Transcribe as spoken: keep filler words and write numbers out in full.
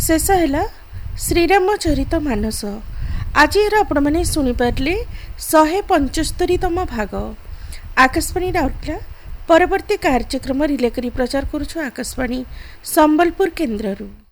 शेष है श्रीरामचरित मानस। आज आपण मैंने शुणिपारे शहे पंचस्तरीतम भाग। आकाशवाणी राउरकेला परवर्ती कार्यक्रम रिले करी प्रचार करुछु आकाशवाणी संबलपुर केन्द्ररू।